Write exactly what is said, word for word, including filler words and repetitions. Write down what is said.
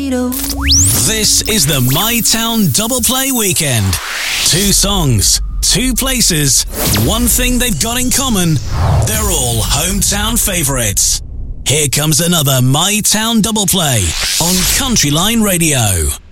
Toledo. This is the My Town Double Play Weekend. Two songs, two places, one thing they've got in common. They're all hometown favourites. Here comes another My Town Double Play on Country Line Radio.